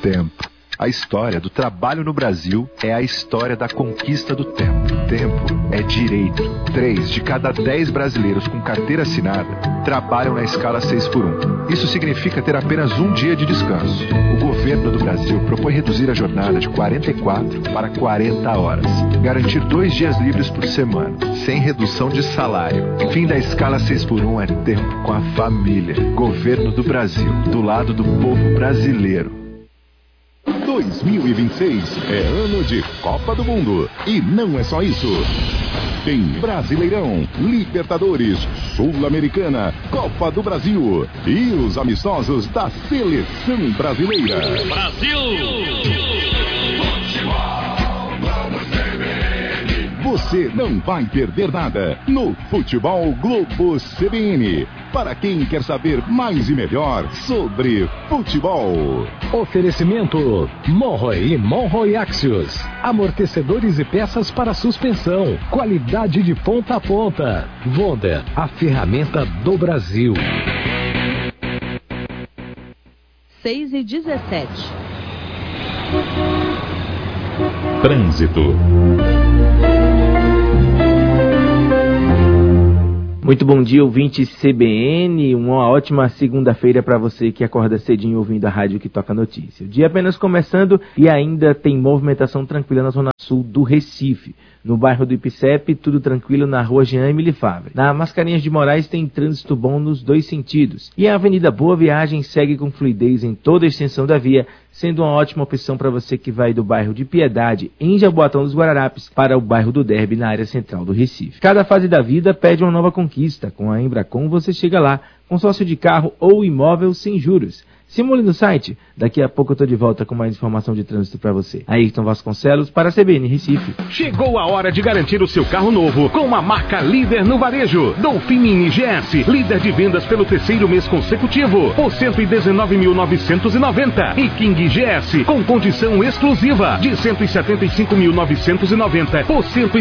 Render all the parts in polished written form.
tempo. A história do trabalho no Brasil é a história da conquista do tempo. Tempo é direito. 3 de cada 10 brasileiros com carteira assinada trabalham na escala 6x1. Isso significa ter apenas um dia de descanso. O governo do Brasil propõe reduzir a jornada de 44 para 40 horas. Garantir 2 dias livres por semana, sem redução de salário. Fim da escala 6x1 é tempo com a família. Governo do Brasil, do lado do povo brasileiro. 2026 é ano de Copa do Mundo. E não é só isso. Tem Brasileirão, Libertadores, Sul-Americana, Copa do Brasil e os amistosos da Seleção Brasileira. Brasil! Você não vai perder nada no Futebol Globo CBN. Para quem quer saber mais e melhor sobre futebol. Oferecimento Monroe e Monroe Axios. Amortecedores e peças para suspensão. Qualidade de ponta a ponta. Wonder, a ferramenta do Brasil. 6h17. Trânsito. Muito bom dia, ouvinte CBN, uma ótima segunda-feira para você que acorda cedinho ouvindo a rádio que toca notícia. O dia apenas começando e ainda tem movimentação tranquila na zona sul do Recife. No bairro do Ipicep, tudo tranquilo na rua Jean Emily Favre. Na Mascarenhas de Moraes tem trânsito bom nos 2 sentidos. E a Avenida Boa Viagem segue com fluidez em toda a extensão da via, sendo uma ótima opção para você que vai do bairro de Piedade, em Jaboatão dos Guararapes, para o bairro do Derby, na área central do Recife. Cada fase da vida pede uma nova conquista. Com a Embracon você chega lá, consórcio de carro ou imóvel sem juros. Simule no site. Daqui a pouco eu tô de volta com mais informação de trânsito para você. Ayrton Vasconcelos para a CBN Recife. Chegou a hora de garantir o seu carro novo com a marca líder no varejo. Dolphin Mini GS, líder de vendas pelo 3º mês consecutivo, por 119.990. E King GS, com condição exclusiva, de 175.990 por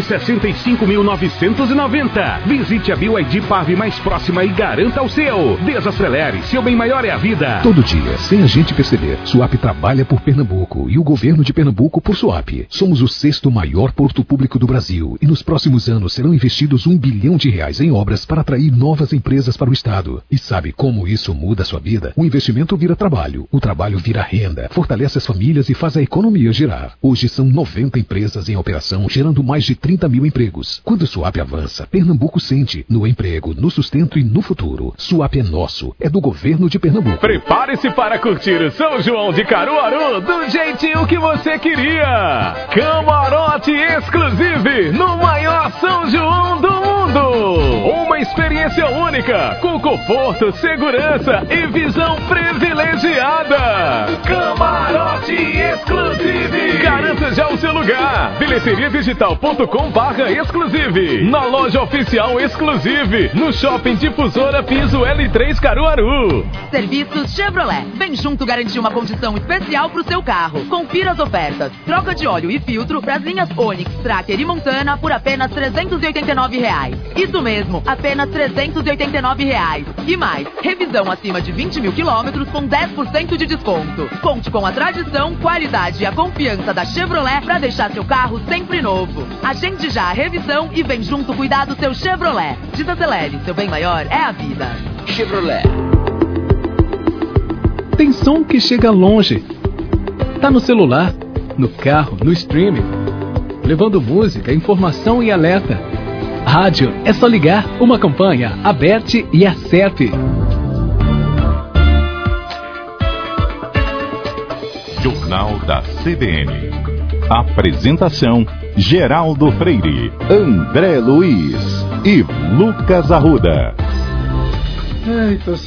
165.990. Visite a BYD Parve mais próxima e garanta o seu. Desacelere, seu bem maior é a vida. Todo dia, sem a gente perceber, Suap trabalha por Pernambuco e o governo de Pernambuco por Suap. Somos o 6º maior porto público do Brasil e nos próximos anos serão investidos R$1 bilhão em obras para atrair novas empresas para o estado. E sabe como isso muda a sua vida? O investimento vira trabalho, o trabalho vira renda, fortalece as famílias e faz a economia girar. Hoje são 90 empresas em operação, gerando mais de 30 mil empregos. Quando o Suap avança, Pernambuco sente, no emprego, no sustento e no futuro. Suap é nosso, é do governo de Pernambuco. Prepare-se para curtir o São João de Caruaru do jeitinho que você queria. Camarote Exclusive no maior São João do mundo. Uma experiência única, com conforto, segurança e visão privilegiada. Camarote Exclusive. Garanta já o seu lugar. bilheteriadigital.com/exclusive. Na loja oficial Exclusive. No Shopping Difusora Piso L3 Caruaru. Serviços Chevrolet. Vem junto garantir uma condição especial pro seu carro. Confira as ofertas. Troca de óleo e filtro para as linhas Onix, Tracker e Montana por apenas R$ 389. Isso mesmo, apenas R$ 389. E mais, revisão acima de 20 mil quilômetros com 10% de desconto. Conte com a tradição, qualidade e a confiança da Chevrolet para deixar seu carro sempre novo. Agende já a revisão e vem junto cuidar do seu Chevrolet. Desacelere, seu bem maior é a vida. Chevrolet. Tem som que chega longe. Tá no celular, no carro, no streaming, levando música, informação e alerta. Rádio é só ligar. Uma campanha, Aberte e Acerte. Jornal da CBN. Apresentação: Geraldo Freire, André Luiz e Lucas Arruda. Eita,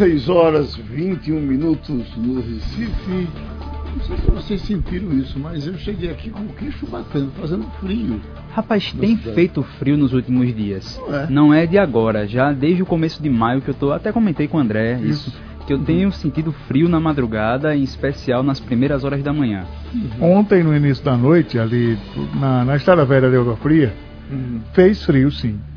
6h21 no Recife. Não sei se vocês sentiram isso, mas eu cheguei aqui com o queixo batendo, fazendo frio. Rapaz, tem feito frio nos últimos dias. Não é de agora, já desde o começo de maio que eu tô, até comentei com o André isso, que eu tenho sentido frio na madrugada, em especial nas primeiras horas da manhã. Ontem, no início da noite, ali na Estrada Velha de Água Fria, fez frio sim.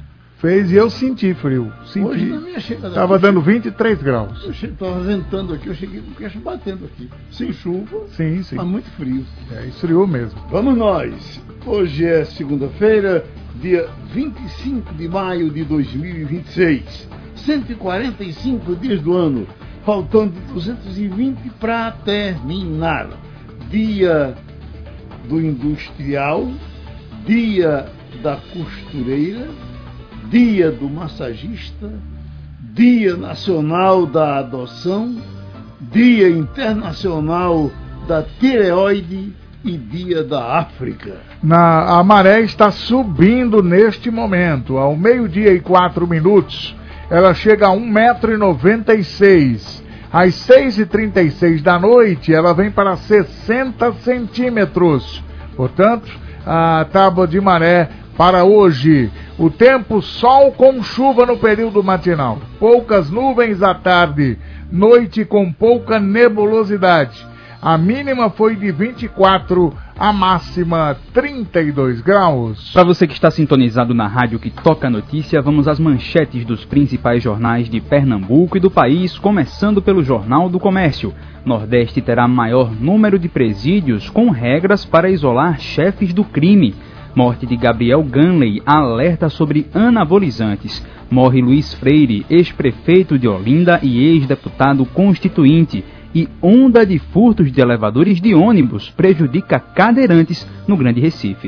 Fez e eu senti frio. Hoje na minha chegada Estava dando 23 graus. Eu estava ventando aqui, eu cheguei com o queixo batendo aqui. Sem chuva, sim. Mas muito frio. Esfriou mesmo. Vamos nós. Hoje é segunda-feira, dia 25 de maio de 2026. 145 dias do ano, faltando 220 para terminar. Dia do industrial, dia da costureira, dia do massagista, dia nacional da adoção, dia internacional da tireoide e dia da África. A maré está subindo neste momento, ao 12:04. Ela chega a 1,96 m. Às 6h36 da noite, ela vem para 60 centímetros. Portanto, a tábua de maré para hoje. O tempo, sol com chuva no período matinal. Poucas nuvens à tarde. Noite com pouca nebulosidade. A mínima foi de 24, a máxima 32 graus. Para você que está sintonizado na rádio que toca a notícia, vamos às manchetes dos principais jornais de Pernambuco e do país, começando pelo Jornal do Comércio. Nordeste terá maior número de presídios com regras para isolar chefes do crime. Morte de Gabriel Ganley alerta sobre anabolizantes. Morre Luiz Freire, ex-prefeito de Olinda e ex-deputado constituinte. E onda de furtos de elevadores de ônibus prejudica cadeirantes no Grande Recife.